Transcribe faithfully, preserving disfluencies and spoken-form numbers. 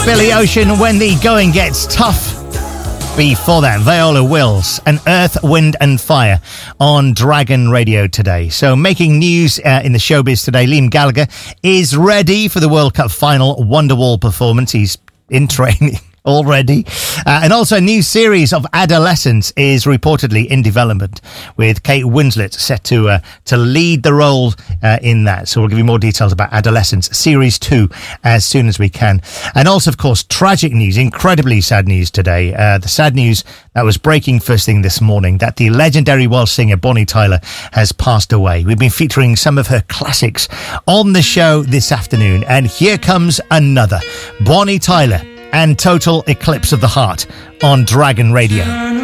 Billy Ocean, When the Going Gets Tough. Before that, Viola Wills and Earth, Wind and Fire on Dragon Radio today. So making news uh, in the showbiz today, Liam Gallagher is ready for the World Cup final Wonderwall performance. He's in training already. Uh, and also a new series of Adolescence is reportedly in development, with Kate Winslet set to uh, to lead the role uh, in that. So we'll give you more details about Adolescence Series two as soon as we can. And also, of course, tragic news, incredibly sad news today. Uh, the sad news that was breaking first thing this morning, that the legendary Welsh singer Bonnie Tyler has passed away. We've been featuring some of her classics on the show this afternoon. And here comes another, Bonnie Tyler and Total Eclipse of the Heart on Dragon Radio.